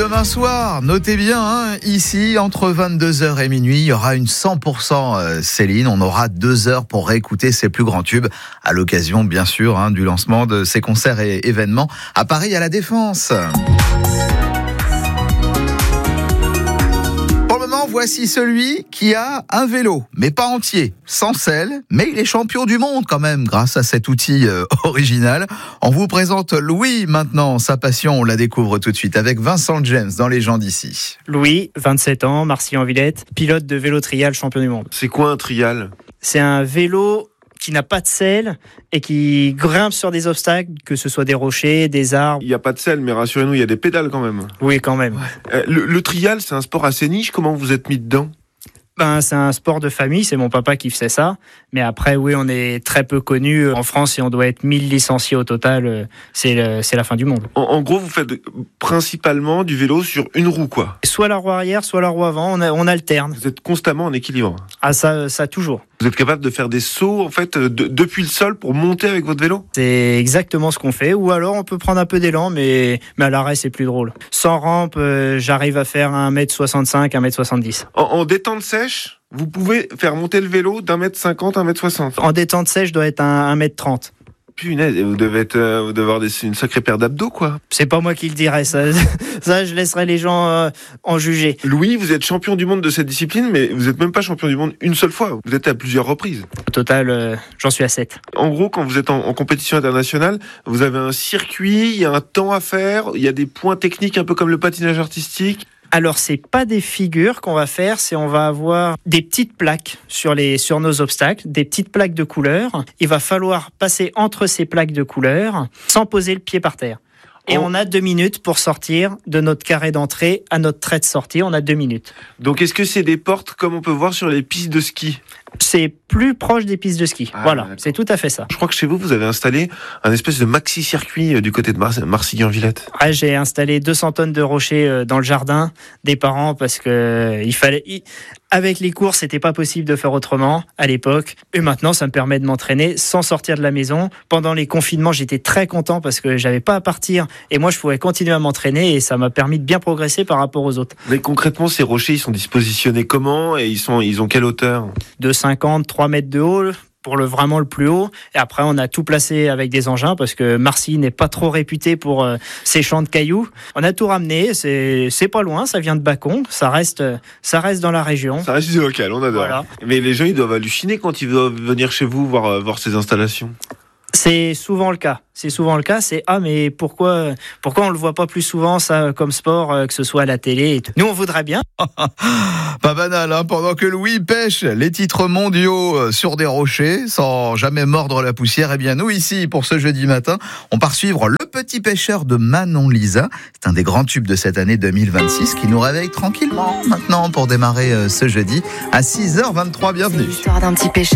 demain soir, notez bien, ici, entre 22h et minuit, il y aura une 100% Céline. On aura 2 heures pour réécouter ses plus grands tubes, à l'occasion, bien sûr, du lancement de ses concerts et événements à Paris, à la Défense. Voici celui qui a un vélo, mais pas entier, sans selle, mais il est champion du monde quand même grâce à cet outil original. On vous présente Louis maintenant, sa passion, on la découvre tout de suite avec Vincent James dans Les gens d'ici. Louis, 27 ans, Marcilly-en-Villette, pilote de vélo trial champion du monde. C'est quoi un trial ? C'est un vélo qui n'a pas de selle et qui grimpe sur des obstacles, que ce soit des rochers, des arbres. Il n'y a pas de selle, mais rassurez-nous, il y a des pédales quand même. Oui, quand même. Le trial, c'est un sport assez niche. Comment vous êtes mis dedans ? C'est un sport de famille, c'est mon papa qui faisait ça. Mais après, oui, on est très peu connu en France et on doit être 1000 licenciés au total. C'est la fin du monde. En gros, vous faites principalement du vélo sur une roue, quoi. Soit la roue arrière, soit la roue avant, on alterne. Vous êtes constamment en équilibre. Ah, ça toujours. Vous êtes capable de faire des sauts, en fait, depuis le sol pour monter avec votre vélo ? C'est exactement ce qu'on fait. Ou alors, on peut prendre un peu d'élan, mais à l'arrêt, c'est plus drôle. Sans rampe, j'arrive à faire 1m65, 1m70. En détente sèche, vous pouvez faire monter le vélo d'1m50, 1m60. En détente sèche, je dois être à 1m30. Punaise, vous devez avoir une sacrée paire d'abdos, quoi. C'est pas moi qui le dirais, ça. Ça, je laisserai les gens en juger. Louis, vous êtes champion du monde de cette discipline, mais vous n'êtes même pas champion du monde une seule fois. Vous êtes à plusieurs reprises. Au total, j'en suis à 7. En gros, quand vous êtes en compétition internationale, vous avez un circuit, il y a un temps à faire, il y a des points techniques un peu comme le patinage artistique. Alors, c'est pas des figures qu'on va faire, c'est on va avoir des petites plaques sur nos obstacles, des petites plaques de couleur. Il va falloir passer entre ces plaques de couleur sans poser le pied par terre. Et on a 2 minutes pour sortir de notre carré d'entrée à notre trait de sortie. On a 2 minutes. Donc, est-ce que c'est des portes comme on peut voir sur les pistes de ski ? C'est plus proche des pistes de ski. Voilà, d'accord. C'est tout à fait ça. Je crois que chez vous avez installé un espèce de maxi-circuit du côté de Marcilly-en-Villette. J'ai installé 200 tonnes de rochers dans le jardin des parents parce que avec les courses, c'était pas possible de faire autrement à l'époque. Et maintenant, ça me permet de m'entraîner sans sortir de la maison. Pendant les confinements, j'étais très content parce que j'avais pas à partir et moi, je pouvais continuer à m'entraîner et ça m'a permis de bien progresser par rapport aux autres. Mais concrètement, ces rochers, ils sont dispositionnés comment et ils ont quelle hauteur ? 2,50, 3 mètres de haut pour vraiment le plus haut. Et après, on a tout placé avec des engins parce que Marcilly n'est pas trop réputé pour ses champs de cailloux. On a tout ramené. C'est pas loin. Ça vient de Bacon. Ça reste dans la région. Ça reste du local. On adore. Voilà. Mais les gens, ils doivent halluciner quand ils doivent venir chez vous voir ces installations. C'est souvent le cas. C'est mais pourquoi on le voit pas plus souvent ça comme sport que ce soit à la télé et tout. Nous on voudrait bien. Pas banal pendant que Louis pêche les titres mondiaux sur des rochers sans jamais mordre la poussière, eh bien nous ici pour ce jeudi matin, on part suivre Le Petit Pêcheur de Manon Lisa. C'est un des grands tubes de cette année 2026 qui nous réveille tranquillement maintenant pour démarrer ce jeudi à 6h23. Bienvenue. C'est l'histoire d'un petit pêcheur.